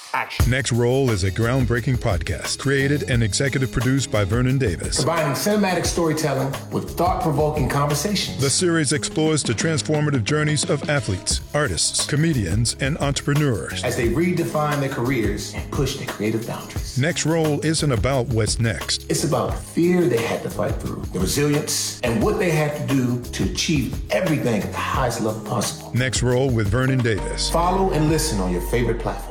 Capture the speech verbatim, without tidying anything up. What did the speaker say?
Action. Next Roll is a groundbreaking podcast created and executive produced by Vernon Davis. Combining cinematic storytelling with thought-provoking conversations. The series explores the transformative journeys of athletes, artists, comedians, and entrepreneurs as they redefine their careers and push their creative boundaries. Next Roll isn't about what's next. It's about the fear they had to fight through, the resilience, and what they had to do to achieve everything at the highest level possible. Next Roll with Vernon Davis. Follow and listen on your favorite platform.